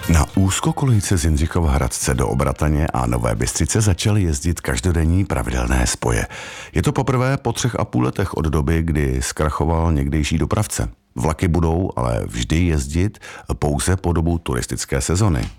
Na úzkokolejce z Jindřichova Hradce do Obrataně a Nové Bystřice začaly jezdit každodenní pravidelné spoje. Je to poprvé po 3,5 letech od doby, kdy zkrachoval někdejší dopravce. Vlaky budou ale vždy jezdit pouze po dobu turistické sezony.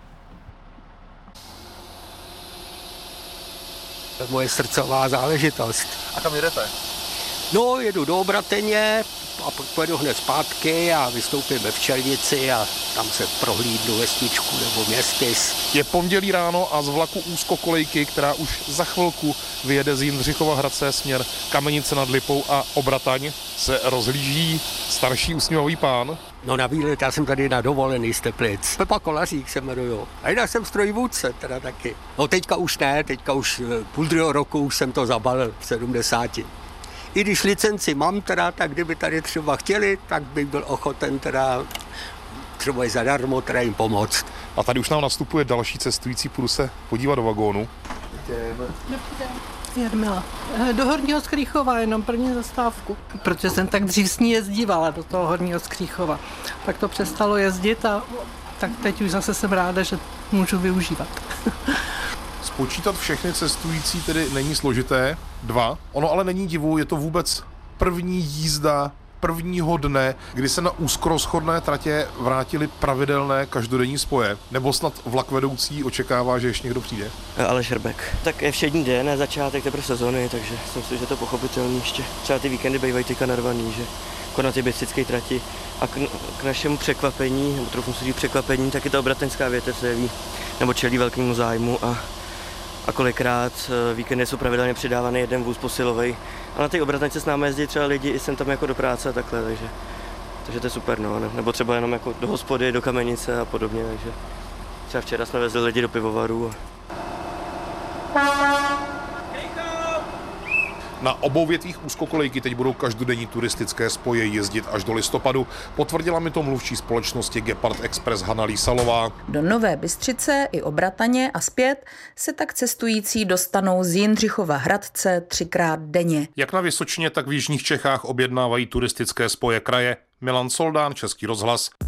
To je moje srdcová záležitost. A kam jedete? No, jedu do Obrataně a pak pojedu hned zpátky a vystoupím ve Včelnici a tam se prohlídnu vesničku nebo městys. Je pondělí ráno a z vlaku úzkokolejky, která už za chvilku vyjede z Jindřichova Hradce směr Kamenice nad Lipou a Obrataň, se rozhlíží starší usměvavý pán. No na výlet, já jsem tady na dovolený z Teplic. Pepa Kolařík se jmenuju. A jinak jsem strojvůdce teda taky. No teďka už ne, teďka už půl druhého roku už jsem to zabalil v 70. I když licenci mám teda, tak kdyby tady třeba chtěli, tak bych byl ochoten teda třeba i zadarmo teda jim pomoct. A tady už nám nastupuje další cestující, půjdu se podívat do vagónu. Jarmila. Do Horního Skrýchova, jenom první zastávku. Protože jsem tak dřív s ní jezdívala do toho Horního Skrýchova. Pak to přestalo jezdit a tak teď už zase jsem ráda, že můžu využívat. Spočítat všechny cestující tedy není složité, 2. Ono ale není divu, je to vůbec první jízda prvního dne, kdy se na úzkorozchodné tratě vrátily pravidelné každodenní spoje. Nebo snad vlakvedoucí očekává, že ještě někdo přijde? Aleš Hrbek. Tak je všední den, ne začátek teprve sezony, takže jsem si, že to pochopitelný ještě. Třeba ty víkendy bývají teďka narvaný, že jako na ty bystrické trati. A k našemu překvapení, nebo trochu si říct překvapení, tak je ta obrataňská větev se jeví, nebo čelí velkému zájmu a kolikrát víkendy jsou pravidelně přidávaný jeden vůz posilovej. A na té Obrataňce s námi jezdí třeba lidi i sem tam jako do práce a takhle, takže to je super, no. Nebo třeba jenom jako do hospody, do Kamenice a podobně, takže třeba včera jsme vezli lidi do pivovaru. Na obou větvích úzkokolejky teď budou každodenní turistické spoje jezdit až do listopadu. Potvrdila mi to mluvčí společnosti Gepard Express Hana Lísalová. Do Nové Bystřice i Obrataně a zpět se tak cestující dostanou z Jindřichova Hradce 3krát denně. Jak na Vysočině, tak v jižních Čechách objednávají turistické spoje kraje. Milan Soldán, Český rozhlas.